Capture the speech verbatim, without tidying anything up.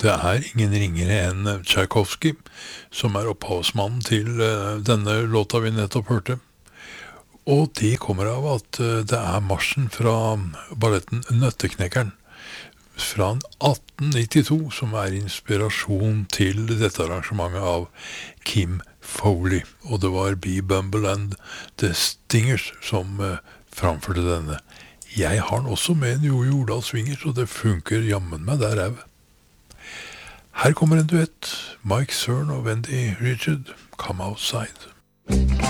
Det er ingen ringere enn Tchaikovsky, som er opphavsmannen til uh, denne låta vi nettopp hørte. Og det kommer av at uh, det er marsjen fra balletten Nøtteknekkeren fra atten nittito som er inspirasjon til dette arrangementet av Kim Foley. Og det var Bee Bumble and The Stingers som uh, framførte denne. Jeg har den også med en Jo Jordal Swinger, så det funker jammen meg der au. Her kommer en duett, Mike Cern og Wendy Richard, Come Outside.